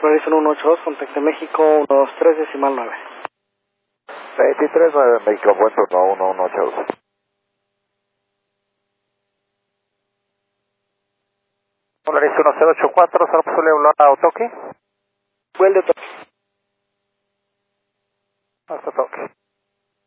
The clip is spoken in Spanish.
Polaris 182, contacte México, 123 decimal 9. 23-9 México, buen turno, 1182. Polaris 1084, ¿será posible hablar a Otoki? Vuelve Hasta Toki.